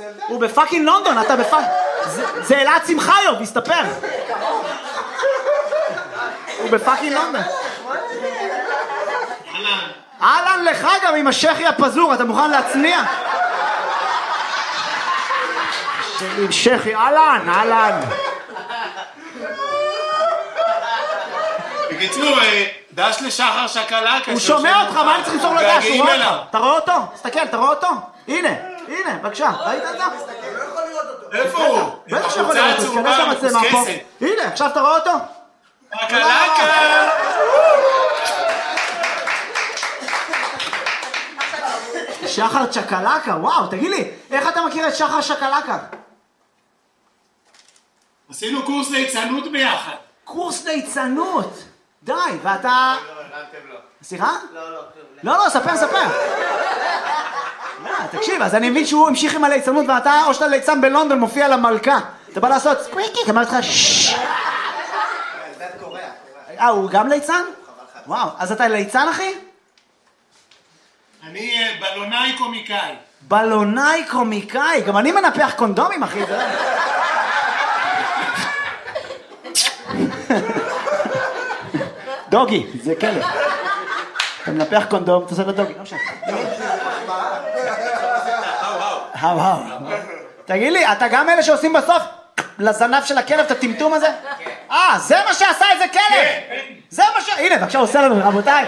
הוא בפאקינג לונדון, אתה בפאקינג... זה אלעד שמחיוב, הסתפר. הוא בפאקינג לונדון. אהלן לך גם עם השכי הפזור, אתה מוכן להצניע? עם שכי, אהלן. בקיצור, דש לשחר שקלקה. הוא שומע אותך, מה אני צריך למסור לו דש? הוא רואה אותך. אתה רואה אותו? תסתכל, אתה רואה אותו? הנה, בבקשה, ראית את זה? איפה הוא? בטח שיכול לראות, תסתכל את המצלמה פה. הנה, עכשיו אתה רואה אותו? שקלקה! שחר צ'קלקה, וואו, תגיד לי, איך אתה מכיר את שחר שקלקה? עשינו קורס ליצנות ביחד. קורס ליצנות? די, ואתה... סליחה? לא, ספר. תקשיב, אז אני מבין שהוא המשיך עם הליצנות ואתה, או שאתה ליצן בלונדון, מופיע למלכה. אתה בא לעשות סקוויקי, אמר לך ששש. הוא גם ליצן? וואו, אז אתה ליצן, אחי? אני בלונאי קומיקאי. בלונאי קומיקאי? גם אני מנפח קונדומים, אחי. דוגי, זה כלב. אתה מנפח קונדום, אתה עושה לו דוגי, לא משנה. האו. תגיד לי, אתה גם אלה שעושים בסוף לזנב של הכלב את הטמטום הזה? זה מה שעשה את זה כלב! זה מה הנה, בבקשה, עושה לנו, רבותיי.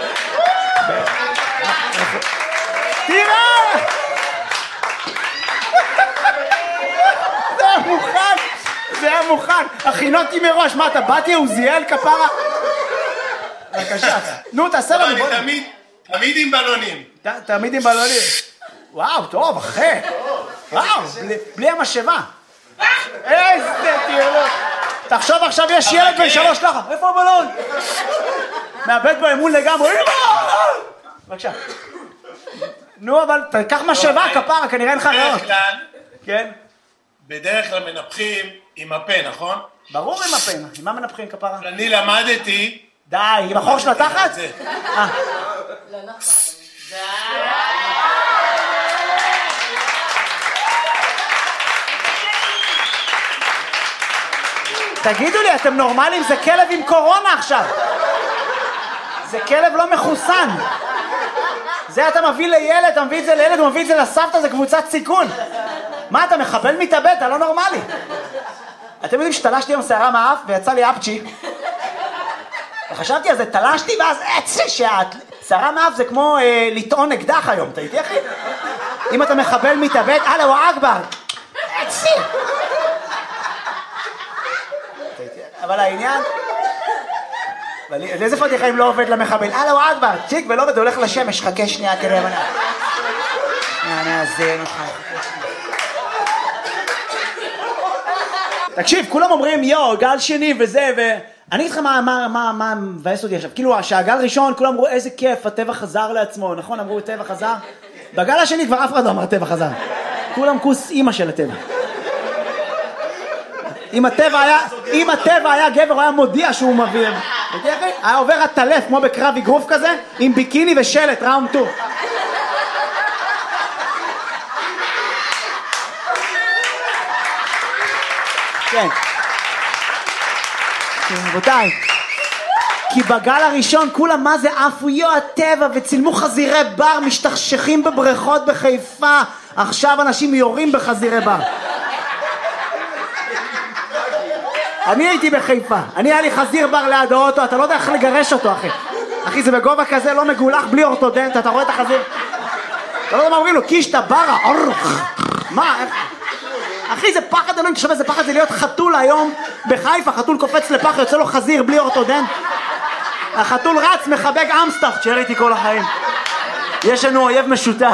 תראה! זה היה מוכן. הכינותי מראש, מה אתה באתי עוזיאל כפרה? בבקשה, נו תעשה לנו. אני תמיד עם בלונים. תמיד עם בלונים. וואו, טוב, אחי. וואו, בלי המשאבה. איזה תיאלות. תחשוב עכשיו יש ילד בן 3 ככה. איפה הבלון? מאבד בו אמון לגמרי. בבקשה. נו, אבל תקח משאבה כפרה, כנראה אין לך רעות. כן? בדרך כלל מנפחים עם הפה, נכון? ברור עם הפה. עם מה מנפחים כפרה? אני למדתי... די, עם החור של התחת? לא נכון. תגידו לי, אתם נורמלים? זה כלב עם קורונה עכשיו. זה כלב לא מחוסן. זה אתה מביא לילד, אתה מביא את זה לילד, הוא מביא את זה לסבתא, זה קבוצת סיכון. מה, אתה מחבל מתאבד? אתה לא נורמלי. אתם יודעים שתלשתי עם שערה מהאף ויצא לי אפצ'י. וחשבתי על זה, תלשתי ואז שערה מהאף זה כמו לטעון אקדח היום, אתה איתי אחי? אם אתה מחבל מתאבד, אללה ואכבר. אצי. אבל העניין... איזה פתיחה אם לא עובד למחבל? אללה ואכבר, צ'יק ולא עובד, הולך לשמש, חכה שנייה כדי הבנה. נאזן אותך. תקשיב, כולם אומרים יו, גל שני וזה אני אגיד לך מה מבאס אותי עכשיו, כאילו שהגל ראשון כולם אמרו איזה כיף, הטבע חזר לעצמו, נכון? אמרו הטבע חזר? בגל השני כבר אף אחד לא אמר הטבע חזר, כולם כוס אימא של הטבע. אם הטבע היה גבר, הוא היה מודיע שהוא מביא, היה עובר הטלף כמו בקרב אגרוף כזה, עם ביקיני ושלט, ראונד 2. כן. רבותיי, כי בגל הראשון כולם מה זה עפו הטבע וצילמו חזירי בר משתכשכים בבריכות בחיפה, עכשיו אנשים יורים בחזירי בר. אני הייתי בחיפה, היה לי חזיר בר ליד האוטו, אתה לא יודע איך לגרש אותו אחי זה בגובה כזה לא מגולח בלי אורתודנט, אתה רואה את החזיר? אתה לא יודע מה אומרים לו, קישטה ברה, מה? אחי זה פחד, אני חושב איזה פחד זה להיות חתול היום בחיפה, חתול קופץ לפח, יוצא לו חזיר בלי אורתודנט. החתול רץ, מחבק אמסטף, תשאר איתי כל החיים. יש לנו אויב משותף.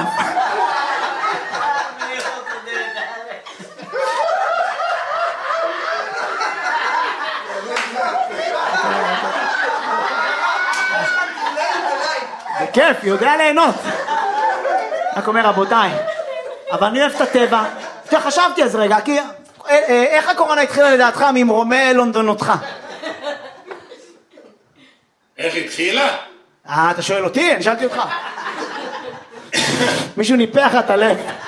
זה כיף, יודע ליהנות. רק אומר רבותיי, אבל אני אוהב את הטבע. חשבתי אז רגע, כי איך הקורונה התחילה לדעתך ממרומי לונדון אותך? איך התחילה? אתה שואל אותי? אני שאלתי אותך. מישהו ניפח את הלב.